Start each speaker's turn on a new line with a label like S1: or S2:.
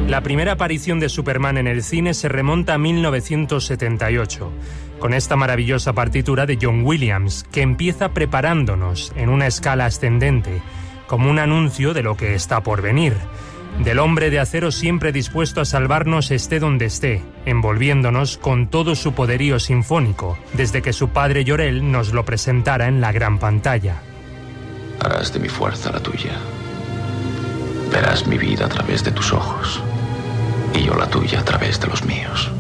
S1: La primera aparición de Superman en el cine se remonta a 1978, con esta maravillosa partitura de John Williams, que empieza preparándonos en una escala ascendente, como un anuncio de lo que está por venir, del hombre de acero siempre dispuesto a salvarnos esté donde esté, envolviéndonos con todo su poderío sinfónico, desde que su padre Jor-El nos lo presentara en la gran pantalla.
S2: Harás de mi fuerza la tuya. Verás mi vida a través de tus ojos y yo la tuya a través de los míos.